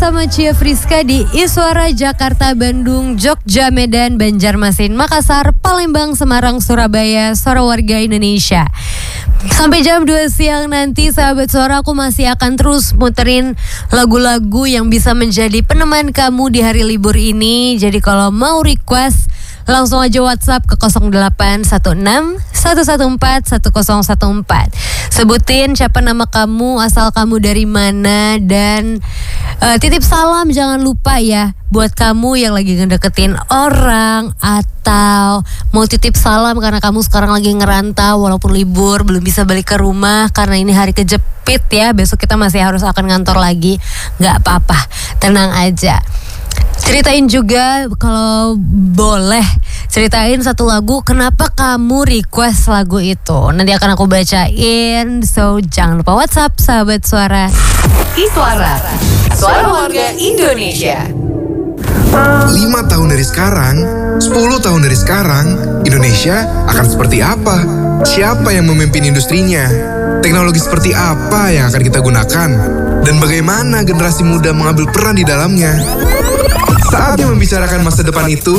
bersama Cia Friska di Iswara Jakarta, Bandung, Jogja, Medan, Banjarmasin, Makassar, Palembang, Semarang, Surabaya, suara warga Indonesia. Sampai jam 2 siang nanti, sahabat suara, aku masih akan terus muterin lagu-lagu yang bisa menjadi peneman kamu di hari libur ini. Jadi kalau mau request, langsung aja WhatsApp ke 0816 114 1014. Sebutin siapa nama kamu, asal kamu dari mana, dan titip salam jangan lupa ya. Buat kamu yang lagi ngedeketin orang atau mau titip salam karena kamu sekarang lagi ngerantau walaupun libur belum bisa balik ke rumah karena ini hari kejepit ya. Besok kita masih harus akan ngantor lagi. Gak apa-apa, tenang aja. Ceritain juga kalau boleh, ceritain satu lagu kenapa kamu request lagu itu. Nanti akan aku bacain. So jangan lupa WhatsApp sahabat suara. Iswara, suara warga Indonesia. 5 tahun dari sekarang, 10 tahun dari sekarang, Indonesia akan seperti apa? Siapa yang memimpin industrinya? Teknologi seperti apa yang akan kita gunakan? Dan bagaimana generasi muda mengambil peran di dalamnya? Saatnya membicarakan masa depan itu